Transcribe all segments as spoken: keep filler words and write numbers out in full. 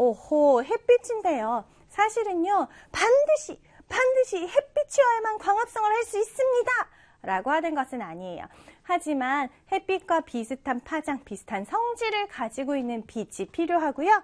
오호, 햇빛인데요. 사실은요, 반드시, 반드시 햇빛이어야만 광합성을 할 수 있습니다. 라고 하는 것은 아니에요. 하지만 햇빛과 비슷한 파장, 비슷한 성질을 가지고 있는 빛이 필요하고요.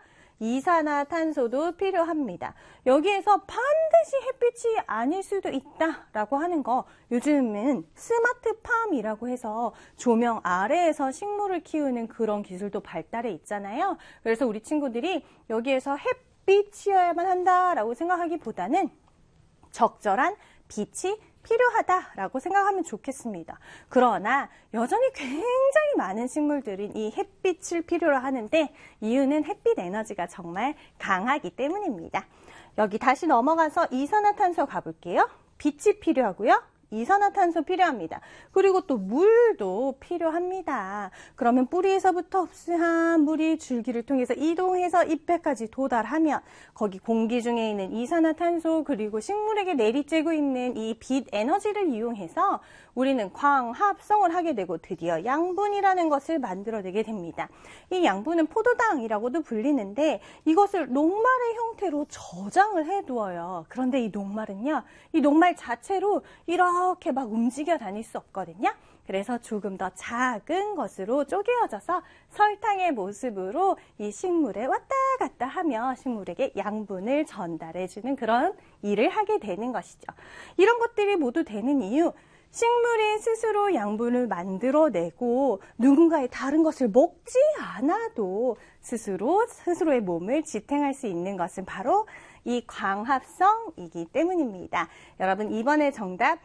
이산화탄소도 필요합니다. 여기에서 반드시 햇빛이 아닐 수도 있다라고 하는 거, 요즘은 스마트팜이라고 해서 조명 아래에서 식물을 키우는 그런 기술도 발달해 있잖아요. 그래서 우리 친구들이 여기에서 햇빛이어야만 한다라고 생각하기보다는 적절한 빛이 필요하다라고 생각하면 좋겠습니다. 그러나 여전히 굉장히 많은 식물들은 이 햇빛을 필요로 하는데 이유는 햇빛 에너지가 정말 강하기 때문입니다. 여기 다시 넘어가서 이산화탄소 가볼게요. 빛이 필요하고요. 이산화탄소 필요합니다. 그리고 또 물도 필요합니다. 그러면 뿌리에서부터 흡수한 물이 줄기를 통해서 이동해서 잎에까지 도달하면 거기 공기 중에 있는 이산화탄소 그리고 식물에게 내리쬐고 있는 이 빛 에너지를 이용해서 우리는 광합성을 하게 되고 드디어 양분이라는 것을 만들어내게 됩니다. 이 양분은 포도당이라고도 불리는데 이것을 녹말의 형태로 저장을 해두어요. 그런데 이 녹말은요, 이 녹말 자체로 이렇게 막 움직여 다닐 수 없거든요. 그래서 조금 더 작은 것으로 쪼개어져서 설탕의 모습으로 이 식물에 왔다 갔다 하며 식물에게 양분을 전달해주는 그런 일을 하게 되는 것이죠. 이런 것들이 모두 되는 이유, 식물이 스스로 양분을 만들어내고 누군가의 다른 것을 먹지 않아도 스스로 스스로의 몸을 지탱할 수 있는 것은 바로 이 광합성이기 때문입니다. 여러분, 이번에 정답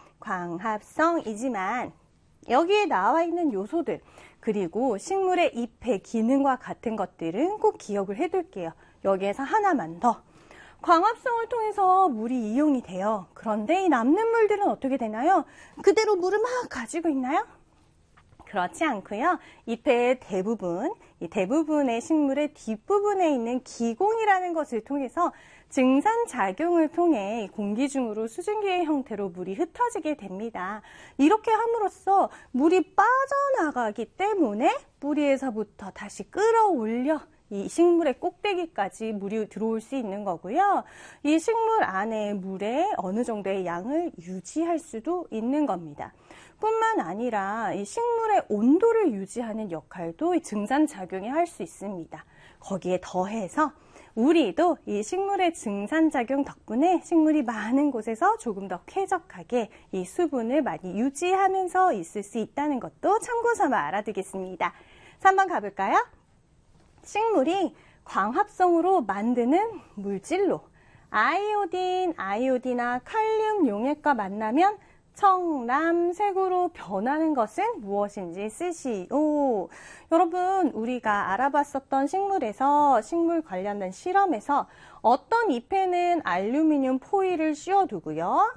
광합성이지만 여기에 나와 있는 요소들 그리고 식물의 잎의 기능과 같은 것들은 꼭 기억을 해둘게요. 여기에서 하나만 더. 광합성을 통해서 물이 이용이 돼요. 그런데 이 남는 물들은 어떻게 되나요? 그대로 물을 막 가지고 있나요? 그렇지 않고요. 잎의 대부분, 이 대부분의 식물의 뒷부분에 있는 기공이라는 것을 통해서 증산작용을 통해 공기 중으로 수증기의 형태로 물이 흩어지게 됩니다. 이렇게 함으로써 물이 빠져나가기 때문에 뿌리에서부터 다시 끌어올려 이 식물의 꼭대기까지 물이 들어올 수 있는 거고요. 이 식물 안에 물의 어느 정도의 양을 유지할 수도 있는 겁니다. 뿐만 아니라 이 식물의 온도를 유지하는 역할도 이 증산작용이 할 수 있습니다. 거기에 더해서 우리도 이 식물의 증산작용 덕분에 식물이 많은 곳에서 조금 더 쾌적하게 이 수분을 많이 유지하면서 있을 수 있다는 것도 참고 삼아 알아두겠습니다. 삼 번 가볼까요? 식물이 광합성으로 만드는 물질로 아이오딘, 아이오디나 칼륨 용액과 만나면 청람색으로 변하는 것은 무엇인지 쓰시오. 여러분, 우리가 알아봤었던 식물에서 식물 관련된 실험에서 어떤 잎에는 알루미늄 포일을 씌워두고요.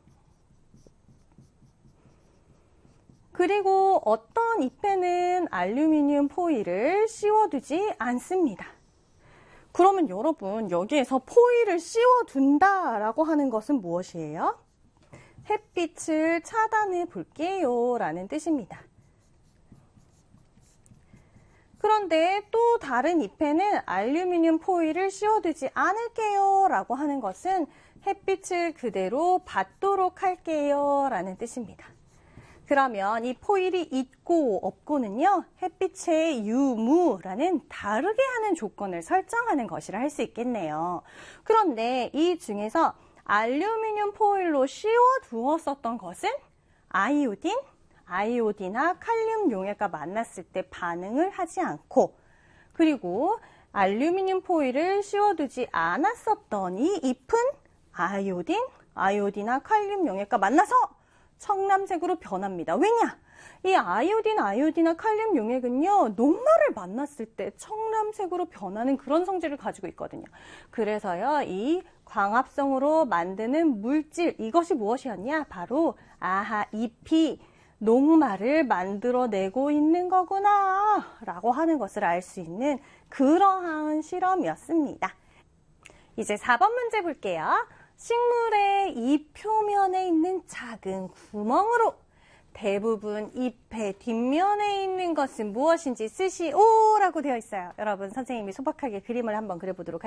그리고 어떤 잎에는 알루미늄 포일을 씌워두지 않습니다. 그러면 여러분, 여기에서 포일을 씌워둔다라고 하는 것은 무엇이에요? 햇빛을 차단해 볼게요 라는 뜻입니다. 그런데 또 다른 잎에는 알루미늄 포일을 씌워두지 않을게요 라고 하는 것은 햇빛을 그대로 받도록 할게요 라는 뜻입니다. 그러면 이 포일이 있고 없고는요, 햇빛의 유무라는 다르게 하는 조건을 설정하는 것이라 할 수 있겠네요. 그런데 이 중에서 알루미늄 포일로 씌워두었었던 것은 아이오딘, 아이오디나 칼륨 용액과 만났을 때 반응을 하지 않고, 그리고 알루미늄 포일을 씌워두지 않았었던 이 잎은 아이오딘, 아이오디나 칼륨 용액과 만나서 청람색으로 변합니다. 왜냐? 이 아이오딘, 아이오디나 칼륨 용액은요, 녹말을 만났을 때 청람색으로 변하는 그런 성질을 가지고 있거든요. 그래서요, 이 광합성으로 만드는 물질, 이것이 무엇이었냐? 바로 아하, 잎이 녹말을 만들어내고 있는 거구나 라고 하는 것을 알 수 있는 그러한 실험이었습니다. 이제 사 번 문제 볼게요. 식물의 잎 표면에 있는 작은 구멍으로 대부분 잎의 뒷면에 있는 것은 무엇인지 쓰시오 라고 되어 있어요. 여러분, 선생님이 소박하게 그림을 한번 그려보도록 할게요.